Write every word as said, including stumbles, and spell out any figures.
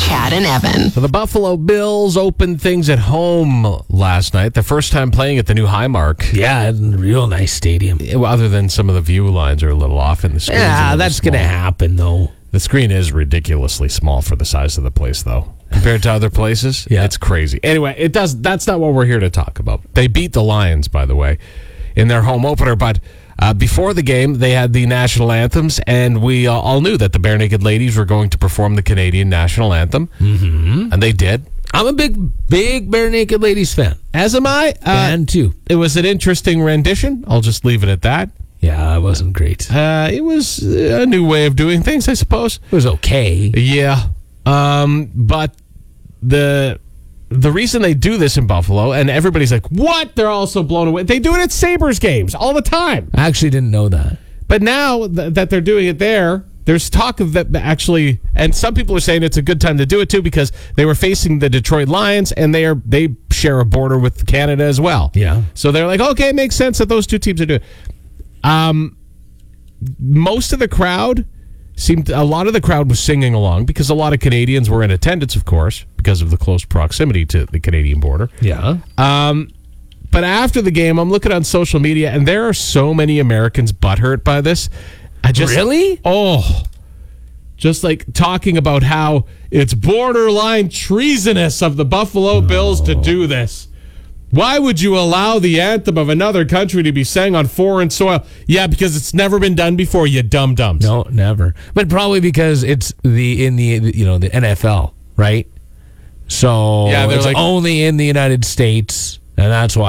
Chad and Evan. So the Buffalo Bills opened things at home last night. The first time playing at the new Highmark. Yeah, real nice stadium. Other than some of the view lines are a little off in the screen. Yeah, that's going to happen, though. The screen is ridiculously small for the size of the place, though. Compared to other places, yeah. It's crazy. Anyway, it does. That's not what we're here to talk about. They beat the Lions, by the way, in their home opener, but Uh, before the game, they had the national anthems, and we uh, all knew that the Bare Naked Ladies were going to perform the Canadian national anthem, mm-hmm. and they did. I'm a big, big Bare Naked Ladies fan. As am I. Uh, fan, too. It was an interesting rendition. I'll just leave it at that. Yeah, it wasn't great. Uh, it was a new way of doing things, I suppose. It was okay. Yeah. Um, but the... The reason they do this in Buffalo, and everybody's like, what? They're all so blown away. They do it at Sabres games all the time. I actually didn't know that. But now th- that they're doing it there, there's talk of that actually, and some people are saying it's a good time to do it too because they were facing the Detroit Lions, and they are they share a border with Canada as well. Yeah. So they're like, okay, it makes sense that those two teams are doing it. Um, most of the crowd seemed, a lot of the crowd was singing along because a lot of Canadians were in attendance, of course, because of the close proximity to the Canadian border. Yeah. Um, but after the game, I'm looking on social media, and there are so many Americans butthurt by this. I just Really? Oh, just like talking about how it's borderline treasonous of the Buffalo Bills to do this. Why would you allow the anthem of another country to be sang on foreign soil? Yeah, because it's never been done before, you dum-dums. No, never. But probably because it's the in the you know the N F L, right? So yeah, they're it's like, only in the United States, and that's why.